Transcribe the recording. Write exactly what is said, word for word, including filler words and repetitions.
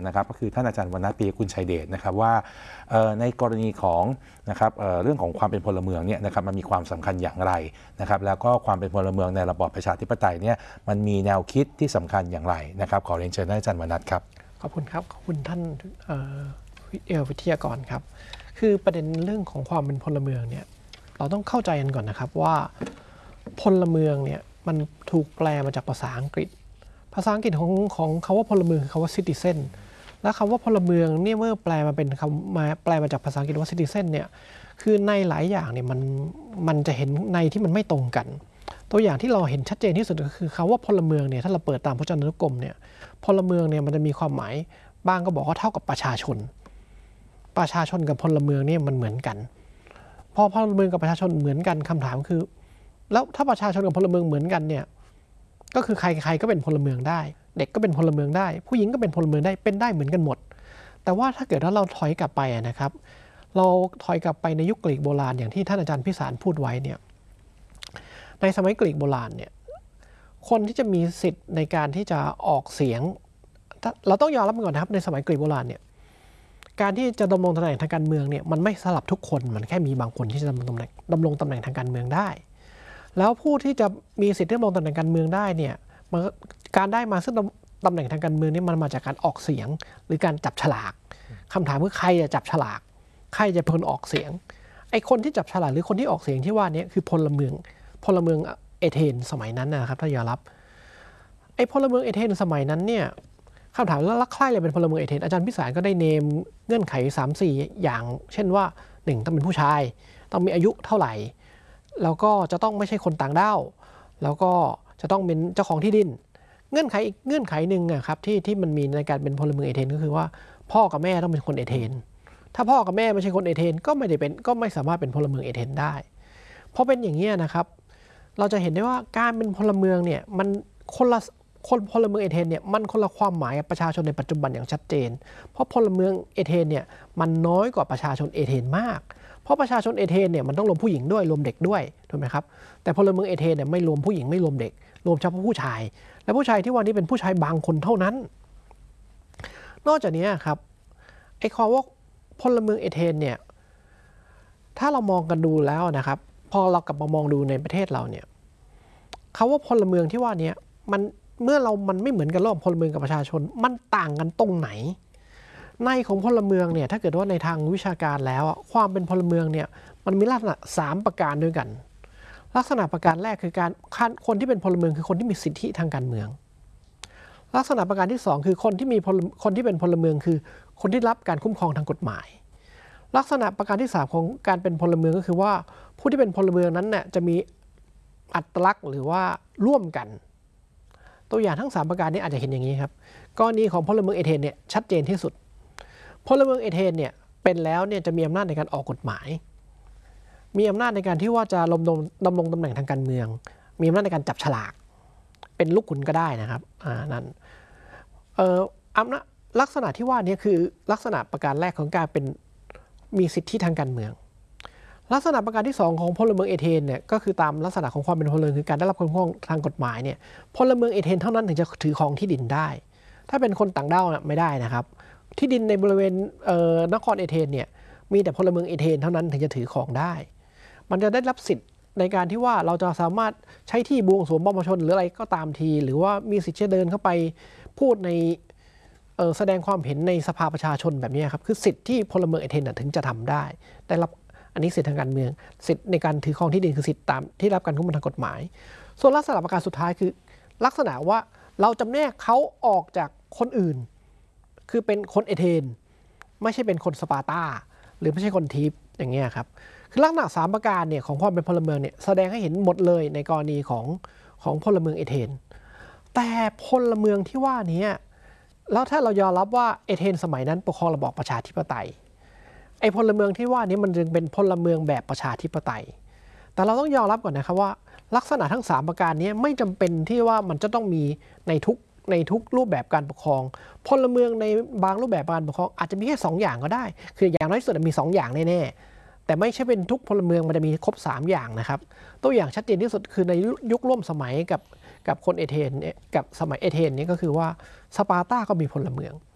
นะครับก็คือท่านอาจารย์วรรณปีกุลชัยเดชนะครับว่าในกรณีของนะครับเรื่องของความเป็นพลเมืองเนี่ยนะครับมันมีความสำคัญอย่างไรนะครับแล้วก็ความเป็นพลเมืองในระบอบประชาธิปไตยเนี่ยมันมีแนวคิดที่สำคัญอย่างไรนะครับขอเรียนเชิญท่านอาจารย์วรรณครับขอบคุณครับขอบคุณท่านวิทยากรครับคือประเด็นเรื่องของความเป็นพลเมืองเนี่ยเราต้องเข้าใจกันก่อนนะครับว่าพลเมืองเนี่ยมันถูกแปลมาจากภาษาอังกฤษภาษาอังกฤษของของคำว่าพลเมืองคือคำว่า citizen และคำว่าพลเมืองเนี่ยเมื่อแปลมาเป็นคำมาแปลมาจากภาษาอังกฤษว่า citizen เนี่ยคือในหลายอย่างเนี่ยมันมันจะเห็นในที่มันไม่ตรงกันตัวอย่างที่เราเห็นชัดเจนที่สุดก็คือคำว่าพลเมืองเนี่ยถ้าเราเปิดตามพจนานุกรมเนี่ยพลเมืองเนี่ยมันจะมีความหมายบ้างก็บอกว่าเท่ากับประชาชนประชาชนกับพลเมืองเนี่ยมันเหมือนกันพอพลเมืองกับประชาชนเหมือนกันคำถามคือแล้วถ้าประชาชนกับพลเมืองเหมือนกันเนี่ยก็คือใครใครก็เป็นพลเมืองได้เด็กก็เป็นพลเมืองได้ผู้หญิงก็เป็นพลเมืองได้เป็นได้เหมือนกันหมดแต่ว่าถ้าเกิดว่าเราถอยกลับไปนะครับเราถอยกลับไปในยุคกรีกโบราณอย่างที่ท่านอาจารย์พิสารพูดไว้เนี่ยในสมัยกรีกโบราณเนี่ยคนที่จะมีสิทธิ์ในการที่จะออกเสียงเราต้องยอมรับก่อนนะครับในสมัยกรีกโบราณเนี่ยการที่จะดำรงตำแหน่งทางการเมืองเนี่ยมันไม่สลับทุกคนมันแค่มีบางคนที่จะดำรงตำแหน่งดำรงตำแหน่งทางการเมืองได้แล้วผู้ที่จะมีสิทธิ์ดำรงตำแหน่งการเมืองได้เนี่ยการได้มาซึ่งตำแหน่งทางการเมืองนี่มันมาจากการออกเสียงหรือการจับฉลากคำถามคือใครจะจับฉลากใครจะเป็นคนออกเสียงไอ้คนที่จับฉลากหรือคนที่ออกเสียงที่ว่านี้คือพลเมืองพลเมืองเอเธนสมัยนั้นนะครับถ้ายอมรับไอ้พลเมืองเอเธนสมัยนั้นเนี่ยคำถามแล้วรักใคร่เลยเป็นพลเมืองเอเธนอาจารย์พิสารก็ได้เนมเงื่อนไข สามสี่ อย่างเช่นว่าหนึ่งต้องเป็นผู้ชายต้องมีอายุเท่าไหร่แล้วก็จะต้องไม่ใช่คนต่างด้าวแล้วก็จะต้องเป็นเจ้าของที่ดินเงื่อนไขอีกเงื่อนไขหนึ่งอะครับที่ที่มันมีในการเป็นพลเมืองเอเธนก็คือว่าพ่อกับแม่ต้องเป็นคนเอเธนถ้าพ่อกับแม่ไม่ใช่คนเอเธนก็ไม่ได้เป็นก็ไม่สามารถเป็นพลเมืองเอเธนได้เพราะเป็นอย่างนี้นะครับเราจะเห็นได้ว่าการเป็นพลเมืองเนี่ยมันคนละคนพลเมืองเอเธนเนี่ยมันคนละความหมายกับประชาชนในปัจจุบันอย่างชัดเจนเพราะพลเมืองเอเธนเนี่ยมันน้อยกว่าประชาชนเอเธนมากเพราะประชาชนเอเธนเนี่ยมันต้องรวมผู้หญิงด้วยรวมเด็กด้วยถูกไหมครับแต่พลเมืองเอเธนเนี่ยไม่รวมผู้หญิงไม่รวมเด็กรวมเฉพาะผู้ชายและผู้ชายที่วันนี้เป็นผู้ชายบางคนเท่านั้นนอกจากนี้ครับไอ้คำว่าพลเมืองเอเธนเนี่ยถ้าเรามองกันดูแล้วนะครับพอเรากลับมามองดูในประเทศเราเนี่ยคำว่าพลเมืองที่ว่านี้มันเมื่อเรามันไม่เหมือนกันระหว่างพลเมืองกับประชาชนมันต่างกันตรงไหนในของพลเมืองเนี่ยถ้าเกิดว่าในทางวิชาการแล้วความเป็นพลเมืองเนี่ยมันมีลักษณะสามประการด้วยกันลักษณะประการแรกคือการคนที่เป็นพลเมืองคือคนที่มีสิทธิทางการเมืองลักษณะประการที่สองคือคนที่มีคนที่เป็นพลเมืองคือคนที่รับการคุ้มครองทางกฎหมายลักษณะประการที่สามของการเป็นพลเมืองก็คือว่าผู้ที่เป็นพลเมืองนั้นเนี่ยจะมีอัตลักษณ์หรือว่าร่วมกันตัวอย่างทั้งสามประการนี้อาจจะเห็นอย่างนี้ครับกรณีของพลเมืองเอเธนเนี่ยชัดเจนที่สุดพลเมืองเอเธนเนี่ยเป็นแล้วเนี่ยจะมีอำนาจในการออกกฎหมายมีอำนาจในการที่ว่าจะดำรงดำรงตำแหน่งทางการเมืองมีอำนาจในการจับฉลากเป็นลูกขุนก็ได้นะครับอ่านั่นเอ่ออำนาจลักษณะที่ว่านี้คือลักษณะประการแรกของการเป็นมีสิทธิทางการเมืองลักษณะประการที่สองของพลเมืองเอเธนเนี่ยก็คือตามลักษณะของความเป็นพลเมืองคือการได้รับความคุ้มครองทางกฎหมายเนี่ยพลเมืองเอเธนเท่านั้นถึงจะถือครองที่ดินได้ถ้าเป็นคนต่างด้าวไม่ได้นะครับที่ดินในบริเวณนครเอเธนเนี่ยมีแต่พลเมืองเอเธนเท่านั้นถึงจะถือครองได้มันจะได้รับสิทธิ์ในการที่ว่าเราจะสามารถใช้ที่บวงสรวงบรมชนหรืออะไรก็ตามทีหรือว่ามีสิทธิ์จะเดินเข้าไปพูดในแสดงความเห็นในสภาประชาชนแบบนี้ครับคือสิทธิ์ที่พลเมืองเอเธนถึงจะทำได้ได้รับอันนี้สิทธิทางการเมืองสิทธิในการถือครองที่ดินคือสิทธิตามที่รับการคุ้มครองทางกฎหมายส่วนลักษณะประการสุดท้ายคือลักษณะว่าเราจำแนกเขาออกจากคนอื่นคือเป็นคนเอเธนไม่ใช่เป็นคนสปาร์ตาหรือไม่ใช่คนทีฟอย่างเงี้ยครับคือลักษณะสามประการเนี่ยของความเป็นพลเมืองเนี่ยแสดงให้เห็นหมดเลยในกรณีของของพลเมืองเอเธนแต่พลเมืองที่ว่านี้แล้วถ้าเรายอมรับว่าเอเธนสมัยนั้นปกครองระบอบประชาธิปไตยไอ้พลเมืองที่ว่านี้มันจึงเป็นพลเมืองแบบประชาธิปไตยแต่เราต้องยอมรับก่อนนะครับว่าลักษณะทั้งสามประการนี้ไม่จำเป็นที่ว่ามันจะต้องมีในทุกในทุกรูปแบบการปกครองพลเมืองในบางรูปแบบการปกครองอาจจะมีแค่สองอย่างก็ได้คืออย่างน้อยที่สุดมีสองอย่างแน่ๆแต่ไม่ใช่เป็นทุกพลเมืองมันจะมีครบสามอย่างนะครับตัวอย่างชัดเจนที่สุดคือในยุคร่วมสมัยกับกับคนเอเธนกับสมัยเอเธนนี่ก็คือว่าสปาร์ตาก็มีพลเมือง